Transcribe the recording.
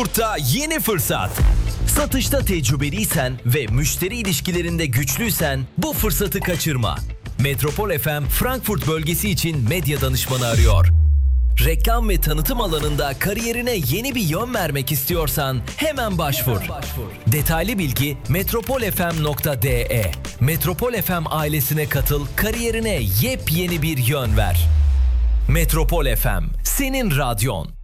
Frankfurt'ta yeni fırsat. Satışta tecrübeliysen ve müşteri ilişkilerinde güçlüysen bu fırsatı kaçırma. Metropol FM Frankfurt bölgesi için medya danışmanı arıyor. Reklam ve tanıtım alanında kariyerine yeni bir yön vermek istiyorsan hemen başvur. Detaylı bilgi metropolfm.de. Metropol FM ailesine katıl, kariyerine yepyeni bir yön ver. Metropol FM, senin radyon.